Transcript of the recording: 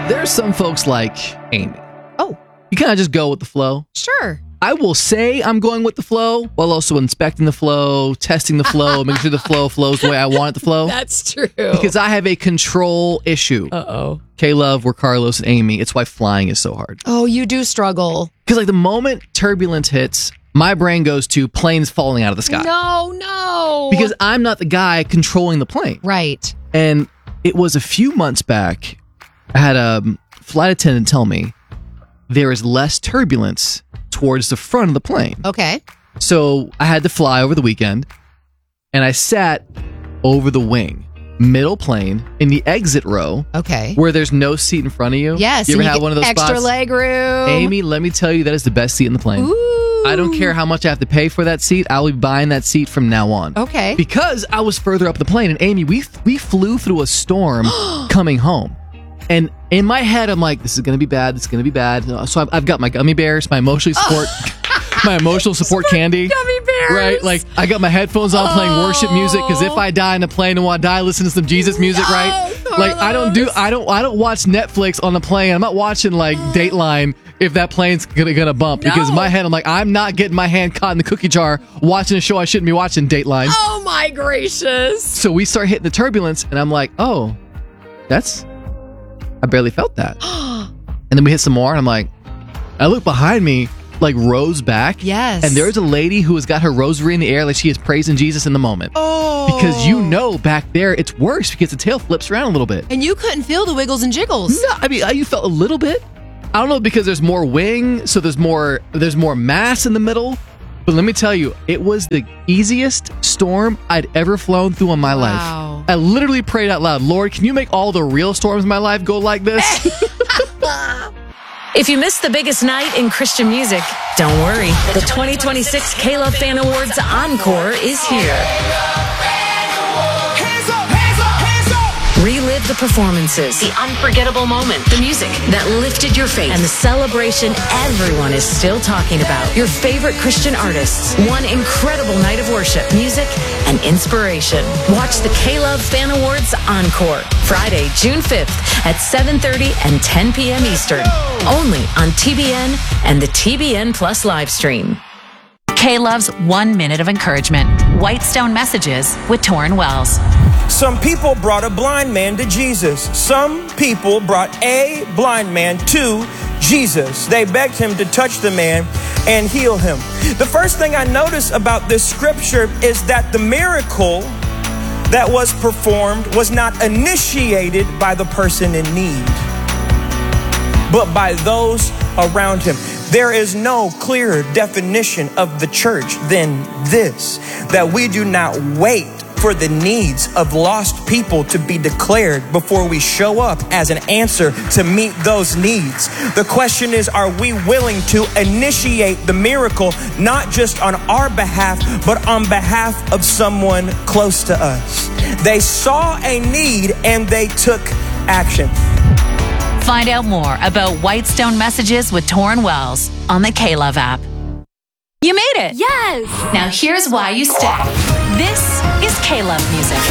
There's some folks like Amy. Oh. You kind of just go with the flow. Sure. I will say I'm going with the flow while also inspecting the flow, testing the flow, making sure the flow flows the way I want it to flow. That's true. Because I have a control issue. Uh-oh. K-Love, we're Carlos and Amy. It's why flying is so hard. Oh, you do struggle. Because like the moment turbulence hits, my brain goes to planes falling out of the sky. No. Because I'm not the guy controlling the plane. Right. And it was a few months back, I had a flight attendant tell me there is less turbulence towards the front of the plane. Okay. So I had to fly over the weekend, and I sat over the wing, middle plane, in the exit row. Okay. Where there's no seat in front of you. Yes. You ever had one of those extra spots? leg room. Amy, let me tell you, that is the best seat in the plane. Ooh. I don't care how much I have to pay for that seat. I will be buying that seat from now on. Okay. Because I was further up the plane, and Amy, we flew through a storm coming home. And in my head, I'm like, this is going to be bad. This is going to be bad. So I've got my gummy bears, my emotional support candy. Gummy bears. Right? Like, I got my headphones on playing worship music because if I die in a plane and want to die, listen to some Jesus music, right? Like, I don't watch Netflix on the plane. I'm not watching, like, Dateline if that plane's gonna bump. Because in my head, I'm like, I'm not getting my hand caught in the cookie jar watching a show I shouldn't be watching, Dateline. Oh, my gracious. So we start hitting the turbulence, and I'm like, oh, I barely felt that. And then we hit some more, and I'm like, I look behind me, like rows back. Yes. And there's a lady who has got her rosary in the air like she is praising Jesus in the moment. Oh. Because back there, it's worse because the tail flips around a little bit. And you couldn't feel the wiggles and jiggles. No, I mean, you felt a little bit. I don't know, because there's more wing, so there's more mass in the middle. But let me tell you, it was the easiest storm I'd ever flown through in my life. I literally prayed out loud, Lord, can you make all the real storms in my life go like this? If you missed the biggest night in Christian music, don't worry. The 2026 K-Love Fan Awards Encore is here. Relive the performances, the unforgettable moment, the music that lifted your faith, and the celebration everyone is still talking about. Your favorite Christian artists, one incredible night of worship, music, and inspiration. Watch the K-Love Fan Awards Encore, Friday, June 5th at 7:30 and 10 p.m. Eastern, only on TBN and the TBN Plus live stream. K-Love's 1 minute of encouragement. Whitestone Messages with Torrin Wells. Some people brought a blind man to Jesus. Some people brought a blind man to Jesus. They begged him to touch the man and heal him. The first thing I notice about this scripture is that the miracle that was performed was not initiated by the person in need, but by those around him. There is no clearer definition of the church than this, that we do not wait for the needs of lost people to be declared before we show up as an answer to meet those needs. The question is, are we willing to initiate the miracle, not just on our behalf, but on behalf of someone close to us? They saw a need and they took action. Find out more about Whitestone Messages with Torrin Wells on the K-Love app. You made it! Yes! Now here's why you stay. This is K-Love music.